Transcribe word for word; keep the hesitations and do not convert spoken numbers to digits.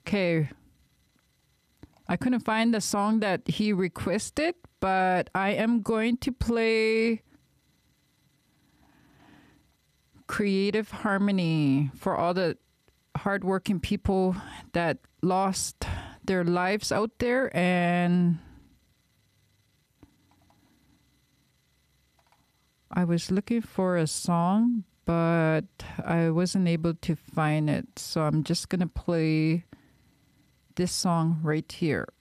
Okay. I couldn't find the song that he requested, but I am going to play Creative Harmony for all the hardworking people that lost their lives out there. And I was looking for a song, but I wasn't able to find it. So I'm just going to play this song right here.